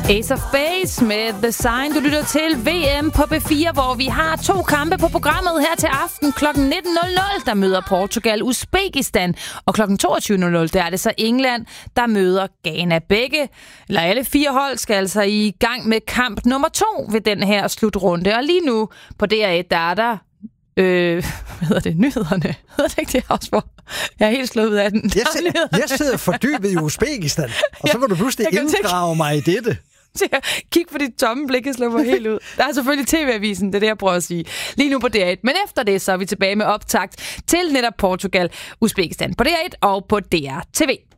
Ace of Base med The Sign. Du lytter til VM på B4, hvor vi har 2 kampe på programmet her til aften. Kl. 19.00, der møder Portugal Uzbekistan. Og kl. 22.00, der er det så England, der møder Ghana. Alle 4 hold skal altså i gang med kamp nummer 2 ved den her slutrunde. Og lige nu på DR1, der er der hvad hedder det? Nyhederne. Hedder det ikke det, Osborg? Jeg er helt slået ud af den. Jeg sidder fordybet i Uzbekistan, og så vil du pludselig inddrage mig i dette. Kig på dit tomme blik, jeg slår mig helt ud. Der er selvfølgelig TV-avisen, det er det, jeg prøver at sige. Lige nu på DR1. Men efter det, så er vi tilbage med optakt til netop Portugal, Uzbekistan på DR1 og på DR TV.